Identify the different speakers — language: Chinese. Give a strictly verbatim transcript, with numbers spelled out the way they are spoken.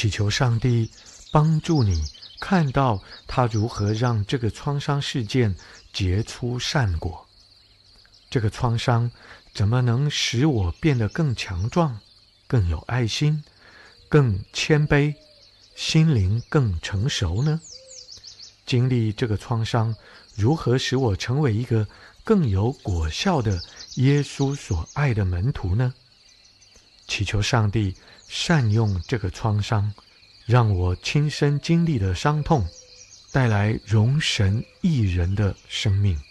Speaker 1: 祈求上帝帮助你看到他如何让这个创伤事件结出善果。这个创伤怎么能使我变得更强壮、更有爱心、更谦卑，心灵更成熟呢？经历这个创伤，如何使我成为一个更有果效的耶稣所爱的门徒呢？祈求上帝善用这个创伤，让我亲身经历的伤痛，带来容神益人的生命。